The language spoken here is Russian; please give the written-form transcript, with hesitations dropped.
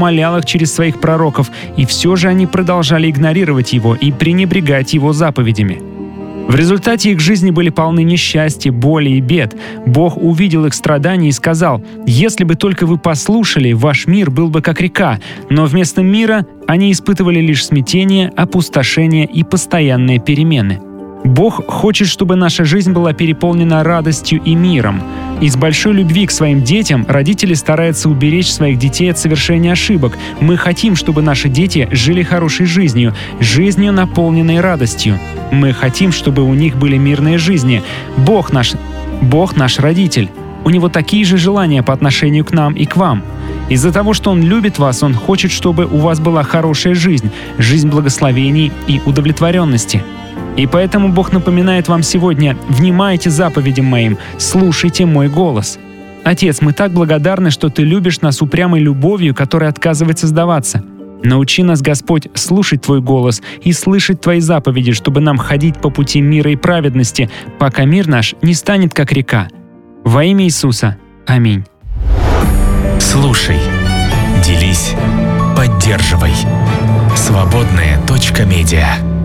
умолял их через своих пророков, и все же они продолжали игнорировать Его и пренебрегать Его заповедями. В результате их жизни были полны несчастья, боли и бед. Бог увидел их страдания и сказал: «Если бы только вы послушали, ваш мир был бы как река». Но вместо мира они испытывали лишь смятение, опустошение и постоянные перемены. Бог хочет, чтобы наша жизнь была переполнена радостью и миром. Из большой любви к своим детям родители стараются уберечь своих детей от совершения ошибок. Мы хотим, чтобы наши дети жили хорошей жизнью, наполненной радостью. Мы хотим, чтобы у них были мирные жизни. Бог наш родитель. У Него такие же желания по отношению к нам и к вам. Из-за того, что Он любит вас, Он хочет, чтобы у вас была хорошая жизнь благословений и удовлетворенности. И поэтому Бог напоминает вам сегодня: «Внимайте заповедям моим, слушайте мой голос». Отец, мы так благодарны, что Ты любишь нас упрямой любовью, которая отказывается сдаваться. Научи нас, Господь, слушать Твой голос и слышать Твои заповеди, чтобы нам ходить по пути мира и праведности, пока мир наш не станет как река. Во имя Иисуса. Аминь. Слушай, делись, поддерживай. Свободная.медиа